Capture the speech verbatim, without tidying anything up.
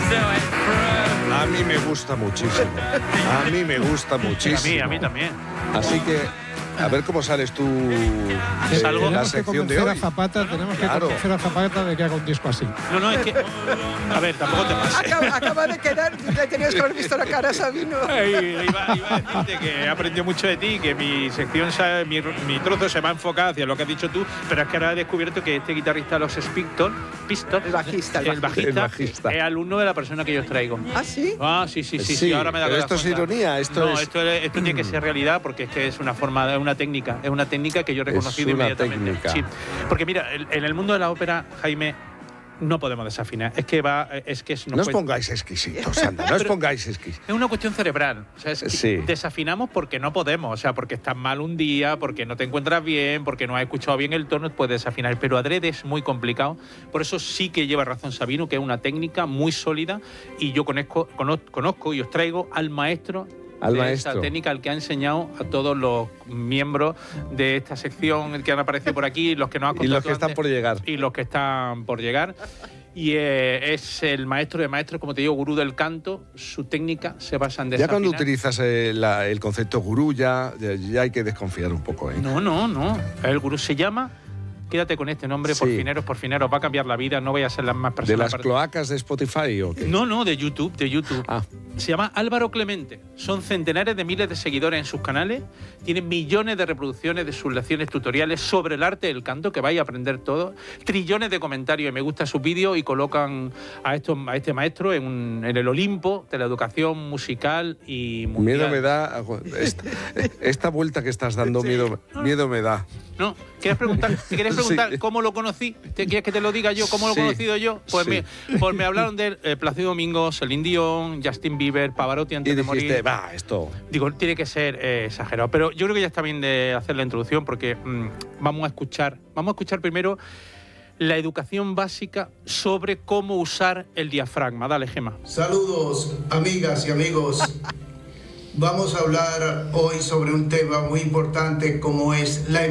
A mí me gusta muchísimo. A mí me gusta muchísimo. A mí, a mí también. Así que, a ver cómo sales tú de Salgo. la Tenemos que sección de convencer hoy. a Zapata, tenemos que Claro. convencer a Zapata de que haga un disco así. No, no, es que... A ver, tampoco te pases. Acaba, acaba de quedar, le tenías que haber visto la cara a Sabino. Ay, iba, iba a decirte que he aprendido mucho de ti, que mi sección, se- mi, mi trozo se va a enfocar hacia lo que has dicho tú, pero es que ahora he descubierto que este guitarrista de los Pistols, Pistols El bajista, el el bajista, El bajista. es alumno de la persona que yo os traigo. ¿Ah, sí? Ah, sí, sí, sí, Sí, sí, ahora me da pero la esto es cuenta. ironía, esto no, es- esto, es- esto tiene que ser realidad porque es que es una forma, es una técnica, es una técnica que yo he reconocido una inmediatamente. técnica. Sí, porque mira, el- en el mundo de la ópera, Jaime, no podemos desafinar. Es que va, es que es, No os pongáis exquisitos, anda, no os Pero- pongáis exquisitos. Es una cuestión cerebral. O sea, es que Sí. desafinamos porque no podemos. O sea, porque estás mal un día, porque no te encuentras bien, porque no has escuchado bien el tono, puedes desafinar. Pero adrede es muy complicado. Por eso sí que lleva razón Sabino, que es una técnica muy sólida. Y yo conozco, conozco, conozco y os traigo al maestro Al de maestro. esta técnica, al que ha enseñado a todos los miembros de esta sección, el que han aparecido por aquí, los que nos han Y los contado que están antes, por llegar. y los que están por llegar. Y eh, es el maestro de maestros, como te digo, gurú del canto. Su técnica se basa en Ya desafinar. cuando utilizas eh, la- el concepto gurú, ya, ya, ya hay que desconfiar un poco, ¿eh? No, no, no. El gurú se llama... Quédate con este nombre, Sí. por fineros, por fineros. Va a cambiar la vida, no voy a ser la más ¿De persona. las cloacas de Spotify o qué? No, no, de YouTube, de YouTube. Ah. Se llama Álvaro Clemente. Son centenares de miles de seguidores en sus canales. Tienen millones de reproducciones de sus lecciones tutoriales sobre el arte del canto, que vais a aprender todo. Trillones de comentarios y me gustan sus vídeos y colocan a, estos, a este maestro en, un- en el Olimpo de la educación musical y mundial. Miedo me da. Esta, esta vuelta que estás dando, miedo, miedo me da. ¿No? ¿Quieres preguntar, ¿te quieres preguntar Sí. cómo lo conocí? ¿Te quieres que te lo diga yo? ¿Cómo lo he Sí. conocido yo? Pues, Sí. me, pues me hablaron de eh, Plácido Domingo, Celine Dion, Justin Bieber, Pavarotti antes Y de dijiste, morir. va, esto. Digo, tiene que ser eh, exagerado. Pero yo creo que ya está bien de hacer la introducción porque mm, vamos a escuchar, vamos a escuchar primero la educación básica sobre cómo usar el diafragma. Dale, Gema. Saludos, amigas y amigos. Vamos a hablar hoy sobre un tema muy importante como es la